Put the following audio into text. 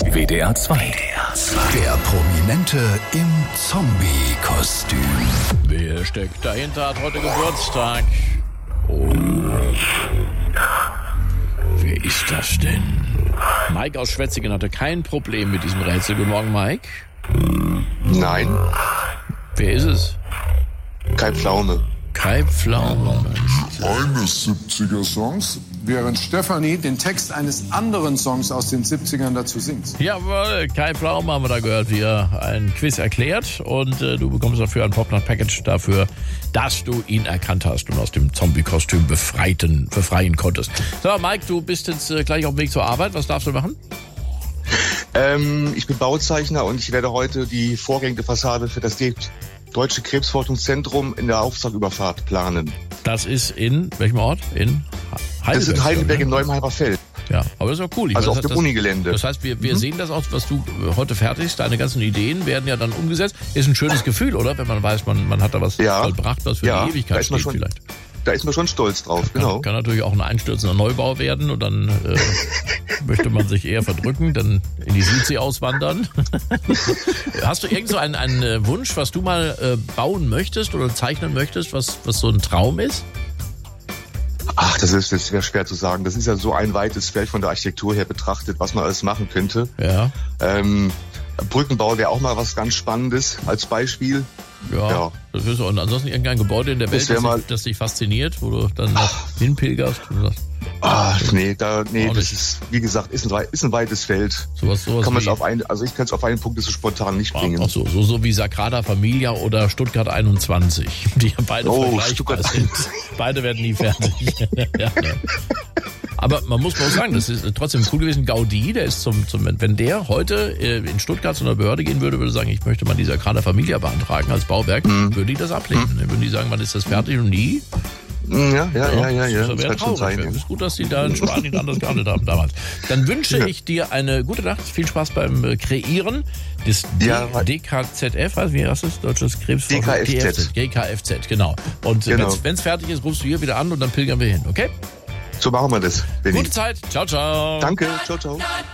WDR 2. Der Prominente im Zombie-Kostüm. Wer steckt dahinter, hat heute Geburtstag. Oh. Wer ist das denn? Mike aus Schwetzingen hatte kein Problem mit diesem Rätsel. Guten Morgen, Mike. Nein. Wer ist es? Kai Pflaume. Kai Pflaume. Eines 70er-Songs, während Stefanie den Text eines anderen Songs aus den 70ern dazu singt. Jawohl, Kai Pflaume haben wir da gehört, wie er ein Quiz erklärt. Und du bekommst dafür ein Popnut-Package dafür, dass du ihn erkannt hast und aus dem Zombie-Kostüm befreien konntest. So, Mike, du bist jetzt gleich auf dem Weg zur Arbeit. Was darfst du machen? Ich bin Bauzeichner und ich werde heute die vorgängige Fassade für das Deutsche Krebsforschungszentrum in der Auftragüberfahrt planen. Das ist in welchem Ort? In Heidelberg. Das ist in Heidelberg im Neuenheimer Feld. Ja, aber das ist auch cool. Also auf dem Unigelände. Das heißt, wir sehen das auch, was du heute fertigst. Deine ganzen Ideen werden ja dann umgesetzt. Ist ein schönes Gefühl, oder? Wenn man weiß, man hat da was vollbracht, was für die Ewigkeit steht vielleicht. Da ist man schon stolz drauf, genau. Kann natürlich auch ein einstürzender Neubau werden und dann möchte man sich eher verdrücken, dann in die Südsee auswandern. Hast du irgend so einen Wunsch, was du mal bauen möchtest oder zeichnen möchtest, was so ein Traum ist? Ach, das wäre schwer zu sagen. Das ist ja so ein weites Feld von der Architektur her betrachtet, was man alles machen könnte. Ja. Brückenbau wäre auch mal was ganz Spannendes als Beispiel. Ja. Das ist und ansonsten irgendein Gebäude in der Welt, das dich fasziniert, wo du dann noch hinpilgerst und sagst, das ist, wie gesagt, ist ein weites Feld. Sowas kann man ich kann es auf einen Punkt so spontan nicht bringen. Ach so wie Sagrada Familia oder Stuttgart 21, die ja beide vergleichbar sind. Beide werden nie fertig. Ja. Aber man muss auch sagen, das ist trotzdem cool gewesen. Gaudí, der ist wenn der heute in Stuttgart zu einer Behörde gehen würde sagen, ich möchte mal die Sagrada Familia beantragen als Bauwerk, würden die das ablehnen. Dann würden die sagen, wann ist das fertig und nie? Ja. Das wäre traurig. Es ist gut, dass die da in Spanien anders gehandelt haben damals. Dann wünsche ich dir eine gute Nacht, viel Spaß beim Kreieren des DKZF, also wie heißt das? Deutsches Krebsforschung? GKFZ, genau. Und wenn es fertig ist, rufst du hier wieder an und dann pilgern wir hin, okay? So machen wir das, Benni. Gute Zeit. Ciao, ciao. Danke. Ciao, ciao.